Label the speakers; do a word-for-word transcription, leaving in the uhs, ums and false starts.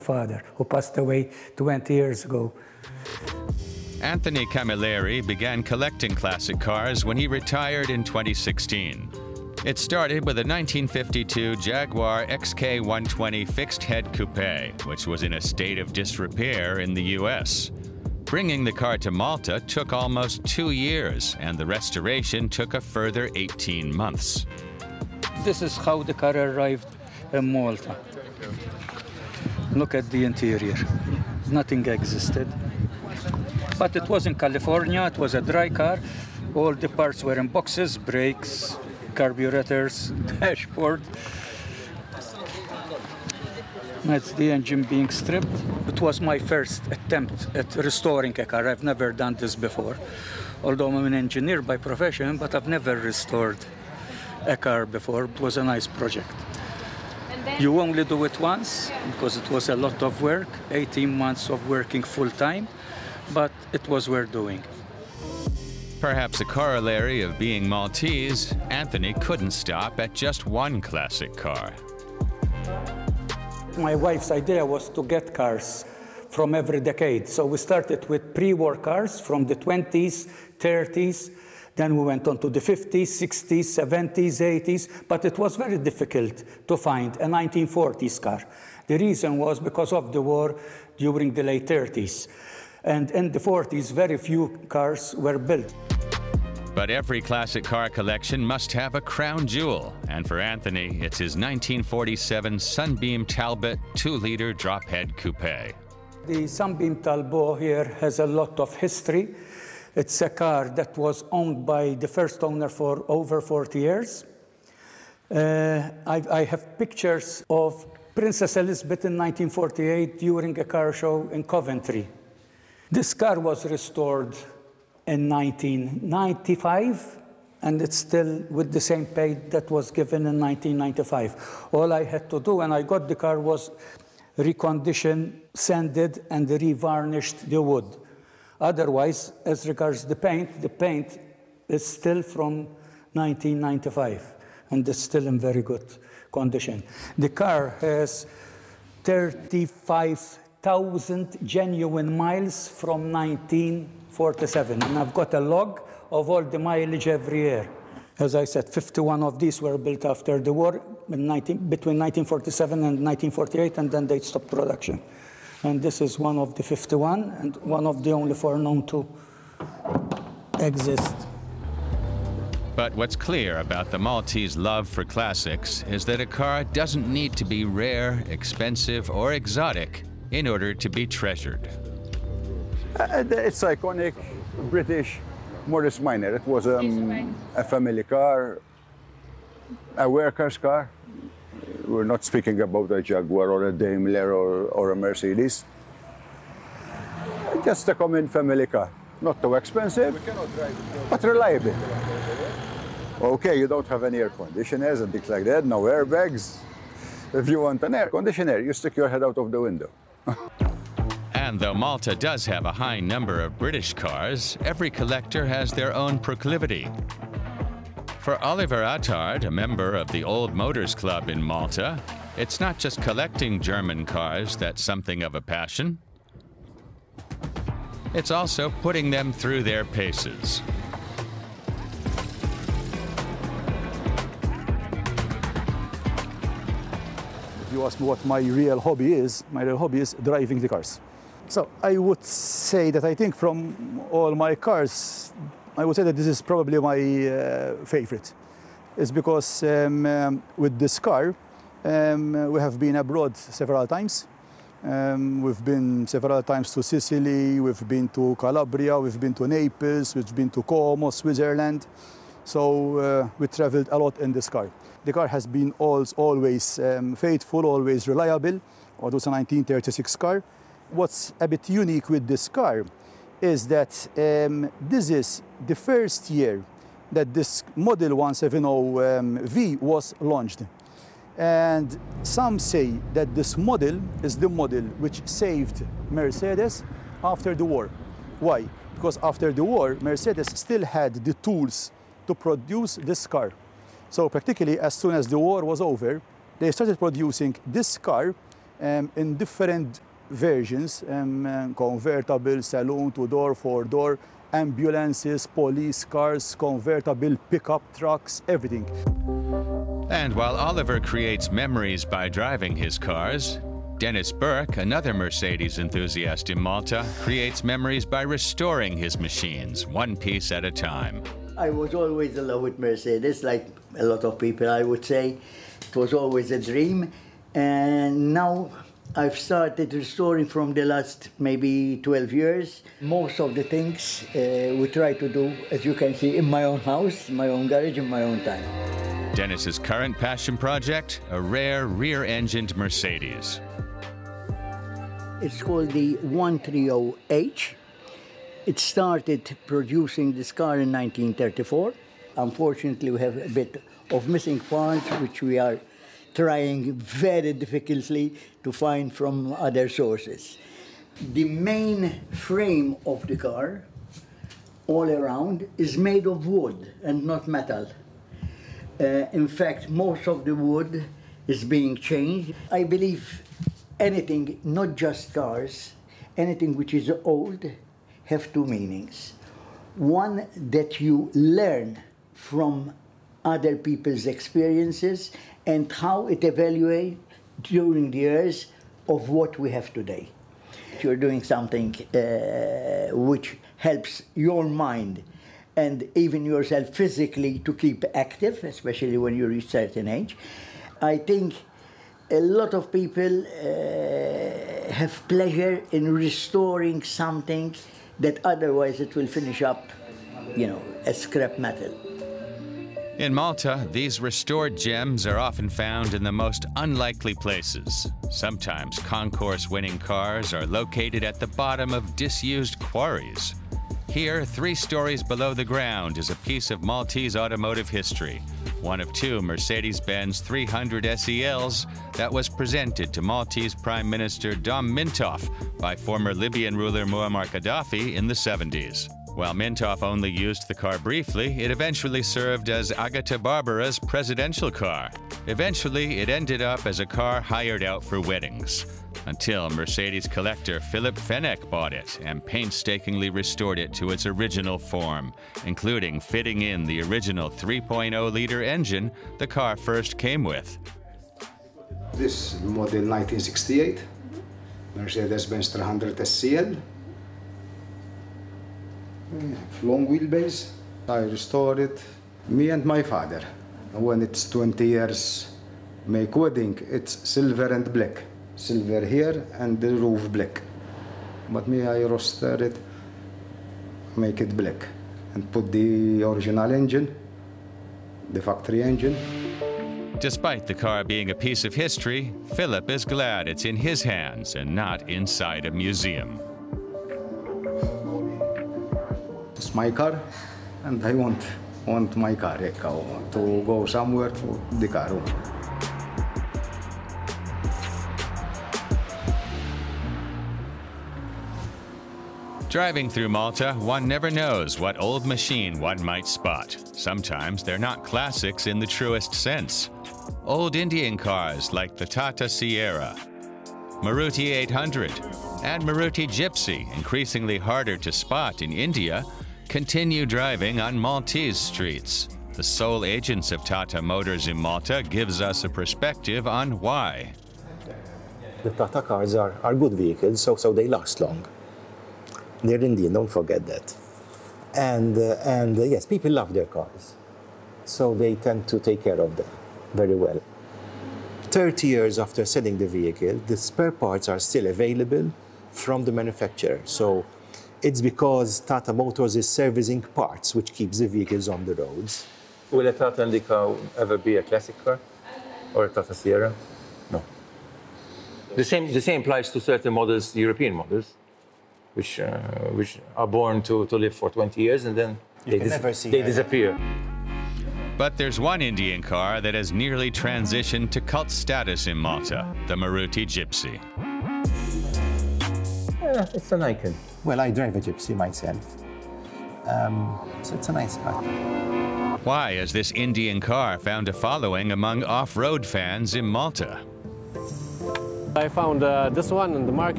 Speaker 1: father, who passed away twenty years ago.
Speaker 2: Anthony Camilleri began collecting classic cars when he retired in twenty sixteen. It started with a nineteen fifty-two Jaguar X K one twenty fixed-head coupe, which was in a state of disrepair in the U S. Bringing the car to Malta took almost two years, and the restoration took a further eighteen months.
Speaker 1: This is how the car arrived in Malta. Look at the interior. Nothing existed. But it was in California, it was a dry car. All the parts were in boxes, brakes, carburetors, dashboard. That's the engine being stripped. It was my first attempt at restoring a car. I've never done this before. Although I'm an engineer by profession, but I've never restored a car before. It was a nice project. You only do it once, because it was a lot of work, eighteen months of working full-time, but it was worth doing.
Speaker 2: Perhaps a corollary of being Maltese, Anthony couldn't stop at just one classic car.
Speaker 1: My wife's idea was to get cars from every decade. So we started with pre-war cars from the twenties, thirties, then we went on to the fifties, sixties, seventies, eighties, but it was very difficult to find a nineteen forties car. The reason was because of the war during the late thirties. And in the forties, very few cars were built.
Speaker 2: But every classic car collection must have a crown jewel, and for Anthony, it's his nineteen forty-seven Sunbeam Talbot two-liter drop-head coupe.
Speaker 1: The Sunbeam Talbot here has a lot of history. It's a car that was owned by the first owner for over forty years. Uh, I, I have pictures of Princess Elizabeth in nineteen forty-eight during a car show in Coventry. This car was restored in nineteen ninety-five, and it's still with the same paint that was given in nineteen ninety-five. All I had to do when I got the car was recondition, sanded, and revarnished the wood. Otherwise, as regards the paint, the paint is still from nineteen ninety-five, and it's still in very good condition. The car has thirty-five thousand genuine miles from nineteen forty-seven, and I've got a log of all the mileage every year. As I said, fifty-one of these were built after the war, in nineteen, between nineteen forty-seven and nineteen forty-eight, and then they stopped production. And this is one of the fifty-one, and one of the only four known to exist.
Speaker 2: But what's clear about the Maltese love for classics is that a car doesn't need to be rare, expensive, or exotic in order to be treasured.
Speaker 3: Uh, it's iconic, British Morris Minor. It was um, a family car, a worker's car. We're not speaking about a Jaguar or a Daimler or, or a Mercedes. Just a common family car. Not too expensive, but reliable. Okay, you don't have any air conditioners and things like that, no airbags. If you want an air conditioner, you stick your head out of the window.
Speaker 2: And though Malta does have a high number of British cars, every collector has their own proclivity. For Oliver Attard, a member of the Old Motors Club in Malta, it's not just collecting German cars that's something of a passion. It's also putting them through their paces.
Speaker 4: If you ask me what my real hobby is, my real hobby is driving the cars. So I would say that I think from all my cars, I would say that this is probably my uh, favorite. It's because um, um, with this car, um, we have been abroad several times. Um, we've been several times to Sicily, we've been to Calabria, we've been to Naples, we've been to Como, Switzerland. So uh, we traveled a lot in this car. The car has been always, always um, faithful, always reliable. It was a nineteen thirty-six car. What's a bit unique with this car is that um, this is the first year that this Model one seventy um, V was launched. And some say that this model is the model which saved Mercedes after the war. Why? Because after the war, Mercedes still had the tools to produce this car. So practically, as soon as the war was over, they started producing this car um, in different versions, um, uh, convertible, saloon, two-door, four-door, ambulances, police cars, convertible pickup trucks, everything.
Speaker 2: And while Oliver creates memories by driving his cars, Dennis Burke, another Mercedes enthusiast in Malta, creates memories by restoring his machines, one piece at a time.
Speaker 5: I was always in love with Mercedes, like a lot of people, I would say. It was always a dream. And now I've started restoring from the last maybe twelve years. Most of the things uh, we try to do, as you can see, in my own house, in my own garage, in my own time.
Speaker 2: Dennis's current passion project, a rare rear-engined Mercedes.
Speaker 5: It's called the one thirty H. It started producing this car in nineteen thirty-four. Unfortunately, we have a bit of missing parts, which we are trying very difficultly to find from other sources. The main frame of the car, all around, is made of wood and not metal. Uh, in fact, most of the wood is being changed. I believe anything, not just cars, anything which is old, have two meanings. One, that you learn from other people's experiences and how it evaluates during the years of what we have today. You're doing something uh, which helps your mind and even yourself physically to keep active, especially when you reach a certain age. I think a lot of people uh, have pleasure in restoring something that otherwise it will finish up, you know, as scrap metal.
Speaker 2: In Malta, these restored gems are often found in the most unlikely places. Sometimes concourse-winning cars are located at the bottom of disused quarries. Here, three stories below the ground, is a piece of Maltese automotive history, one of two Mercedes-Benz three hundred S E Ls that was presented to Maltese Prime Minister Dom Mintoff by former Libyan ruler Muammar Gaddafi in the seventies. While Mintoff only used the car briefly, it eventually served as Agata Barbara's presidential car. Eventually, it ended up as a car hired out for weddings, until Mercedes collector Philip Fenech bought it and painstakingly restored it to its original form, including fitting in the original three point oh liter engine the car first came with.
Speaker 6: This model nineteen sixty-eight, Mercedes-Benz three hundred S E L. Long wheelbase. I restored it, me and my father. When it's twenty years make wedding, it's silver and black. Silver here and the roof black. But me, I restored it, make it black, and put the original engine, the factory engine.
Speaker 2: Despite the car being a piece of history, Philip is glad it's in his hands and not inside a museum.
Speaker 6: It's my car, and I want want my car to go somewhere to the car.
Speaker 2: Driving through Malta, one never knows what old machine one might spot. Sometimes they're not classics in the truest sense. Old Indian cars like the Tata Sierra, Maruti eight hundred, and Maruti Gypsy, increasingly harder to spot in India, continue driving on Maltese streets. The sole agents of Tata Motors in Malta gives us a perspective on why.
Speaker 7: The Tata cars are, are good vehicles, so, so they last long. They're Indian, don't forget that. And, uh, and uh, yes, people love their cars, so they tend to take care of them very well. thirty years after selling the vehicle, the spare parts are still available from the manufacturer. So it's because Tata Motors is servicing parts which keeps the vehicles on the roads.
Speaker 8: Will a Tata Indica ever be a classic car? Or a Tata Sierra? No. The same, the same applies to certain models, European models, which, uh, which are born to, to live for twenty years and then they, dis they disappear.
Speaker 2: But there's one Indian car that has nearly transitioned to cult status in Malta, the Maruti Gypsy.
Speaker 8: Yeah, it's an icon.
Speaker 7: Well, I drive a Gypsy myself, um, so it's a nice car.
Speaker 2: Why has this Indian car found a following among off-road fans in Malta?
Speaker 9: I found uh, this one in the market.